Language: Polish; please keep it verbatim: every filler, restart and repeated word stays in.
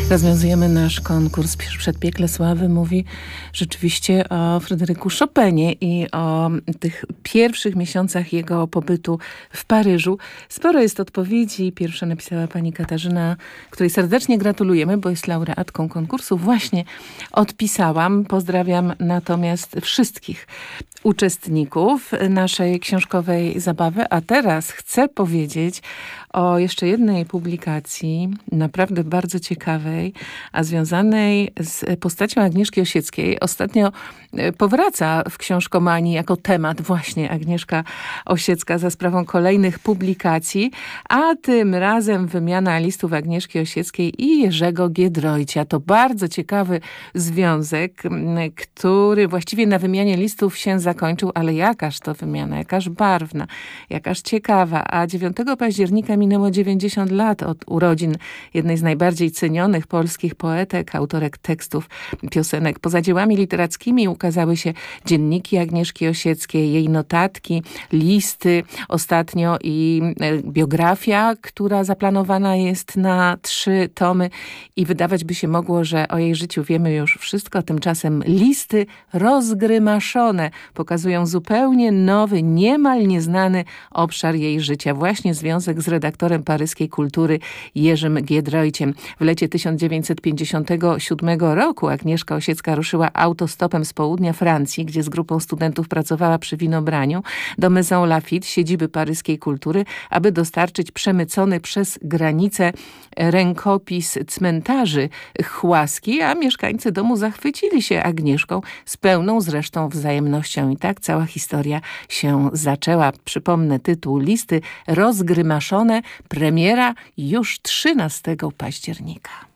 Rozwiązujemy nasz konkurs. Przedpiekle Sławy mówi rzeczywiście o Fryderyku Chopinie i o tych pierwszych miesiącach jego pobytu w Paryżu. Sporo jest odpowiedzi. Pierwsza napisała pani Katarzyna, której serdecznie gratulujemy, bo jest laureatką konkursu. Właśnie odpisałam. Pozdrawiam natomiast wszystkich uczestników naszej książkowej zabawy. A teraz chcę powiedzieć o jeszcze jednej publikacji, naprawdę bardzo ciekawej, a związanej z postacią Agnieszki Osieckiej. Ostatnio powraca w książkomanii jako temat właśnie Agnieszka Osiecka za sprawą kolejnych publikacji, a tym razem wymiana listów Agnieszki Osieckiej i Jerzego Giedroycia. To bardzo ciekawy związek, który właściwie na wymianie listów się zakończył, ale jakaż to wymiana, jakaż barwna, jakaż ciekawa. A dziewiątego października minęło dziewięćdziesiąt lat od urodzin jednej z najbardziej cenionych polskich poetek, autorek tekstów, piosenek. Poza dziełami literackimi ukazały się dzienniki Agnieszki Osieckiej, jej notatki, listy ostatnio i biografia, która zaplanowana jest na trzy tomy i wydawać by się mogło, że o jej życiu wiemy już wszystko. Tymczasem listy rozgrymaszone pokazują zupełnie nowy, niemal nieznany obszar jej życia. Właśnie związek z redaktorem paryskiej kultury Jerzym Giedroyciem. W lecie tysiąc dziewięćset pięćdziesiątego siódmego roku Agnieszka Osiecka ruszyła autostopem z południa Francji, gdzie z grupą studentów pracowała przy winobraniu, do Maison Lafitte, siedziby paryskiej kultury, aby dostarczyć przemycony przez granicę rękopis cmentarzy Chłaski, a mieszkańcy domu zachwycili się Agnieszką z pełną zresztą wzajemnością. I tak cała historia się zaczęła. Przypomnę tytuł listy rozgrymaszone. Premiera już trzynastego października.